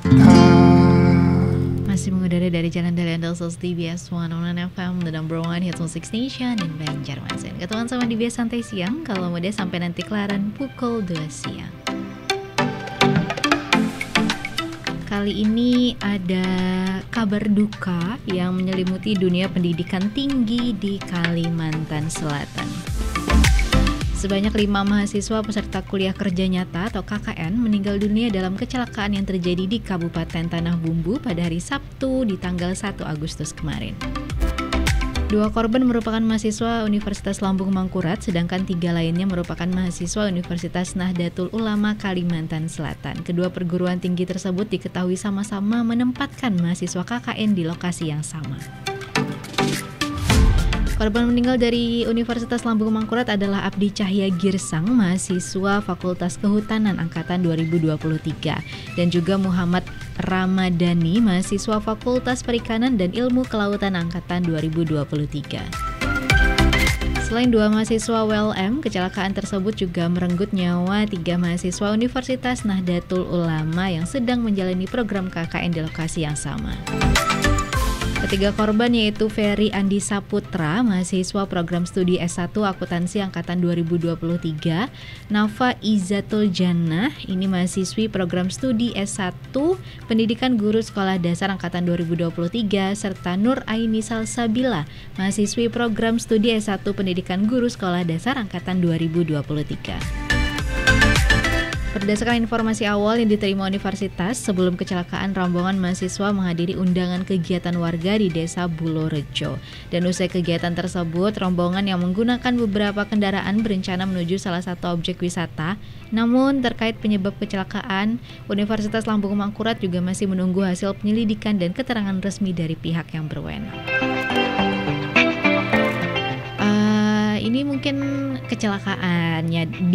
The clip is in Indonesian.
Masih mengudara dari Jalan Dalian Delsos di BS 101 FM, the number one hit music station in Banjarmasin. Ketemuan sama di BS Santai Siang, kalau muda sampai nanti kelaran pukul 2 siang. Kali ini ada kabar duka yang menyelimuti dunia pendidikan tinggi di Kalimantan Selatan. Sebanyak 5 mahasiswa peserta kuliah kerja nyata atau KKN meninggal dunia dalam kecelakaan yang terjadi di Kabupaten Tanah Bumbu pada hari Sabtu di tanggal 1 Agustus kemarin. 2 korban merupakan mahasiswa Universitas Lambung Mangkurat, sedangkan 3 lainnya merupakan mahasiswa Universitas Nahdlatul Ulama Kalimantan Selatan. Kedua perguruan tinggi tersebut diketahui sama-sama menempatkan mahasiswa KKN di lokasi yang sama. Korban meninggal dari Universitas Lambung Mangkurat adalah Abdi Cahya Girsang, mahasiswa Fakultas Kehutanan Angkatan 2023, dan juga Muhammad Ramadhani, mahasiswa Fakultas Perikanan dan Ilmu Kelautan Angkatan 2023. Selain 2 mahasiswa WLM, kecelakaan tersebut juga merenggut nyawa 3 mahasiswa Universitas Nahdlatul Ulama yang sedang menjalani program KKN di lokasi yang sama. Ketiga korban yaitu Ferry Andi Saputra, mahasiswa program studi S1 Akuntansi Angkatan 2023, Nafa Izzatul Jannah, ini mahasiswi program studi S1 Pendidikan Guru Sekolah Dasar Angkatan 2023, serta Nur Aini Salsabila, mahasiswi program studi S1 Pendidikan Guru Sekolah Dasar Angkatan 2023. Berdasarkan informasi awal yang diterima universitas, sebelum kecelakaan rombongan mahasiswa menghadiri undangan kegiatan warga di Desa Bulorejo. Dan usai kegiatan tersebut, rombongan yang menggunakan beberapa kendaraan berencana menuju salah satu objek wisata. Namun terkait penyebab kecelakaan, Universitas Lambung Mangkurat juga masih menunggu hasil penyelidikan dan keterangan resmi dari pihak yang berwenang. Ini mungkin kecelakaannya